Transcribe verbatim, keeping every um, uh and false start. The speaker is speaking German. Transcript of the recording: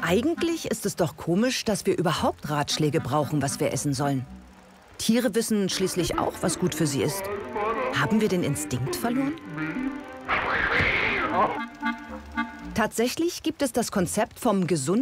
Eigentlich ist es doch komisch, dass wir überhaupt Ratschläge brauchen, was wir essen sollen. Tiere wissen schließlich auch, was gut für sie ist. Haben wir den Instinkt verloren? Tatsächlich gibt es das Konzept vom gesunden